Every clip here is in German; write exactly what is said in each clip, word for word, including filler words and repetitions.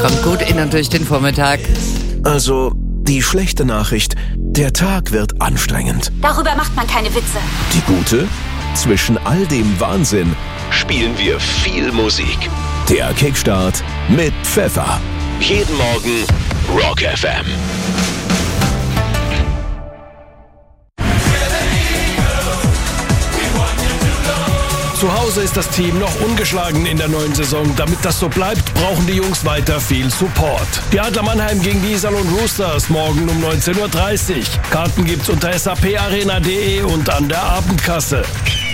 Kommt gut in und durch den Vormittag. Also, die schlechte Nachricht, der Tag wird anstrengend. Darüber macht man keine Witze. Die gute? Zwischen all dem Wahnsinn spielen wir viel Musik. Der Kickstart mit Pfeffer. Jeden Morgen Rock F M. Zu Hause ist das Team noch ungeschlagen in der neuen Saison. Damit das so bleibt, brauchen die Jungs weiter viel Support. Die Adler Mannheim gegen die Iserlohn Roosters morgen um neunzehn Uhr dreißig. Karten gibt's unter S A P arena punkt de und an der Abendkasse.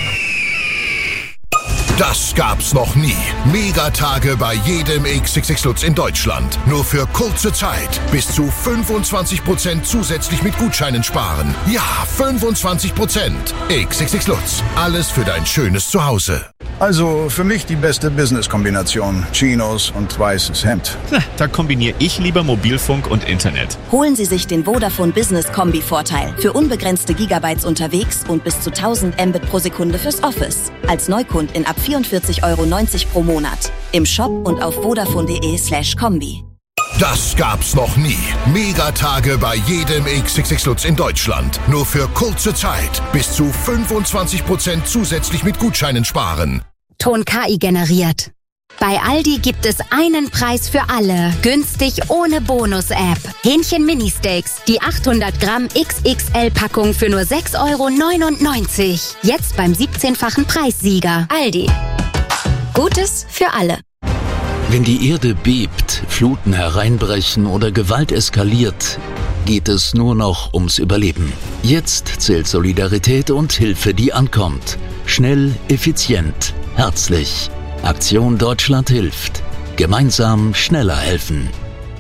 Das gab's noch nie. Megatage bei jedem X X X Lutz in Deutschland. Nur für kurze Zeit. Bis zu fünfundzwanzig Prozent zusätzlich mit Gutscheinen sparen. Ja, fünfundzwanzig Prozent. X X X Lutz. Alles für dein schönes Zuhause. Also für mich die beste Business-Kombination. Chinos und weißes Hemd. Na, da kombiniere ich lieber Mobilfunk und Internet. Holen Sie sich den Vodafone Business Kombi-Vorteil. Für unbegrenzte Gigabytes unterwegs und bis zu tausend Mbit pro Sekunde fürs Office. Als Neukund in ab vierundvierzig Euro neunzig pro Monat. Im Shop und auf vodafone.de slash Kombi. Das gab's noch nie. Megatage bei jedem X X X Lutz in Deutschland. Nur für kurze Zeit. Bis zu fünfundzwanzig Prozent zusätzlich mit Gutscheinen sparen. Ton K I generiert. Bei Aldi gibt es einen Preis für alle. Günstig ohne Bonus-App. Hähnchen Mini-Steaks. Die achthundert Gramm X X L-Packung für nur sechs Euro neunundneunzig. Jetzt beim siebzehnfachen Preissieger. Aldi. Gutes für alle. Wenn die Erde bebt, Fluten hereinbrechen oder Gewalt eskaliert, geht es nur noch ums Überleben. Jetzt zählt Solidarität und Hilfe, die ankommt. Schnell, effizient, herzlich. Aktion Deutschland hilft. Gemeinsam schneller helfen.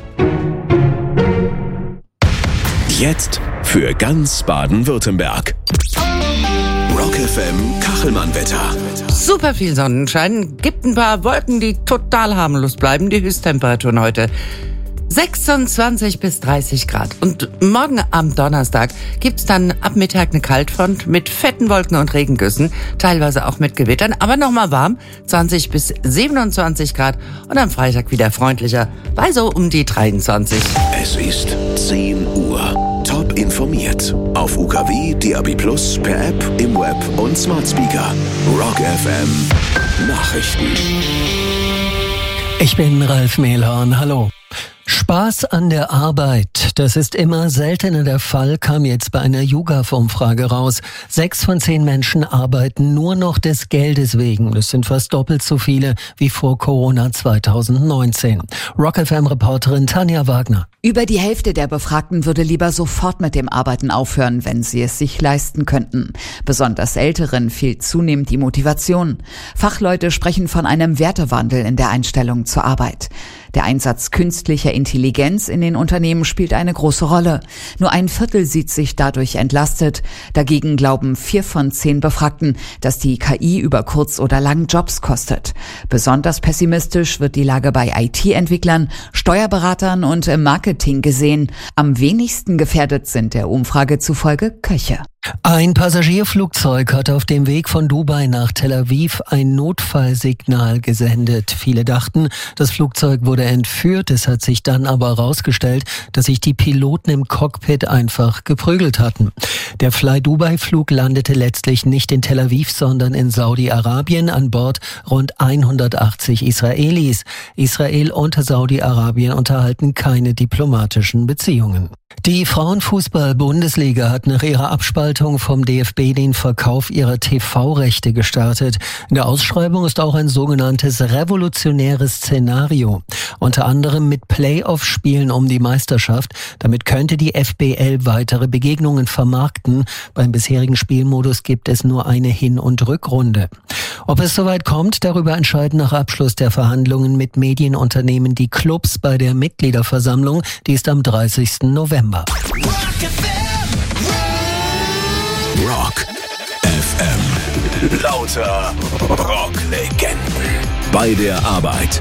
Jetzt für ganz Baden-Württemberg. Rock F M Kachelmann-Wetter. Super viel Sonnenschein, gibt ein paar Wolken, die total harmlos bleiben. Die Höchsttemperaturen heute sechsundzwanzig bis dreißig Grad. Und morgen am Donnerstag gibt's dann ab Mittag eine Kaltfront mit fetten Wolken und Regengüssen, teilweise auch mit Gewittern, aber nochmal warm, zwanzig bis siebenundzwanzig Grad. Und am Freitag wieder freundlicher, bei so um die dreiundzwanzig. Es ist zehn Uhr. Top informiert. Auf U K W, D A B plus, per App, im Web und Smart Speaker. Rock F M Nachrichten. Ich bin Ralf Mehlhorn. Hallo. Spaß an der Arbeit, das ist immer seltener der Fall, kam jetzt bei einer YouGov-Umfrage raus. Sechs von zehn Menschen arbeiten nur noch des Geldes wegen. Das sind fast doppelt so viele wie vor Corona zweitausendneunzehn. Rock F M-Reporterin Tanja Wagner. Über die Hälfte der Befragten würde lieber sofort mit dem Arbeiten aufhören, wenn sie es sich leisten könnten. Besonders Älteren fehlt zunehmend die Motivation. Fachleute sprechen von einem Wertewandel in der Einstellung zur Arbeit. Der Einsatz künstlicher Intelligenz in den Unternehmen spielt eine große Rolle. Nur ein Viertel sieht sich dadurch entlastet. Dagegen glauben vier von zehn Befragten, dass die K I über kurz oder lang Jobs kostet. Besonders pessimistisch wird die Lage bei I T-Entwicklern, Steuerberatern und im Marketing gesehen. Am wenigsten gefährdet sind der Umfrage zufolge Köche. Ein Passagierflugzeug hat auf dem Weg von Dubai nach Tel Aviv ein Notfallsignal gesendet. Viele dachten, das Flugzeug wurde entführt. Es hat sich dann aber herausgestellt, dass sich die Piloten im Cockpit einfach geprügelt hatten. Der Fly-Dubai-Flug landete letztlich nicht in Tel Aviv, sondern in Saudi-Arabien, an Bord rund hundertachtzig Israelis. Israel und Saudi-Arabien unterhalten keine diplomatischen Beziehungen. Die Frauenfußball-Bundesliga hat nach ihrer Abspaltung vom D F B den Verkauf ihrer T V-Rechte gestartet. In der Ausschreibung ist auch ein sogenanntes revolutionäres Szenario. Unter anderem mit Playoff-Spielen um die Meisterschaft. Damit könnte die F B L weitere Begegnungen vermarkten. Beim bisherigen Spielmodus gibt es nur eine Hin- und Rückrunde. Ob es soweit kommt, darüber entscheiden nach Abschluss der Verhandlungen mit Medienunternehmen die Clubs bei der Mitgliederversammlung. Die ist am dreißigsten November. Rock F M. Lauter Rocklegenden. Bei der Arbeit.